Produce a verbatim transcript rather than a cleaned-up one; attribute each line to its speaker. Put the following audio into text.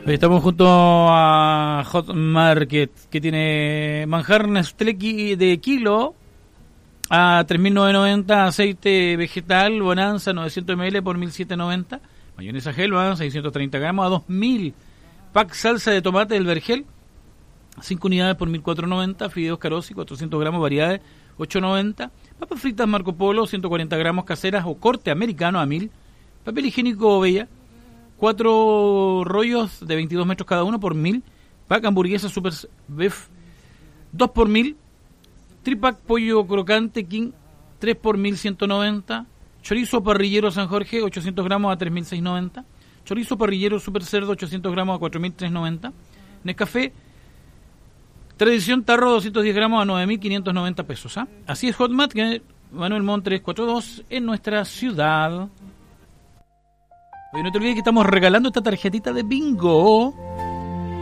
Speaker 1: Hoy estamos junto a Hot Market, que tiene manjar Nestlé de kilo a tres mil novecientos noventa, aceite vegetal Bonanza novecientos mililitros por mil setecientos noventa, mayonesa Hellmann's seiscientos treinta gramos a dos mil, pack salsa de tomate del Vergel cinco unidades por mil cuatrocientos noventa, fideos Carosi cuatrocientos gramos, variedades ocho noventa, papas fritas Marco Polo ciento cuarenta gramos caseras o corte americano a mil, papel higiénico Bella cuatro rollos de veintidós metros cada uno por mil, pack hamburguesa Super Beef dos por mil, tripack pollo crocante King tres por mil ciento noventa, chorizo parrillero San Jorge ochocientos gramos a tres mil seiscientos noventa, chorizo parrillero Super Cerdo ochocientos gramos a cuatro mil trescientos noventa, Nescafé Tradición Tarro doscientos diez gramos a nueve mil quinientos noventa pesos. ¿ah? Así es Hotmat, que Manuel Montt trescientos cuarenta y dos en nuestra ciudad. Oye, no te olvides que estamos regalando esta tarjetita de bingo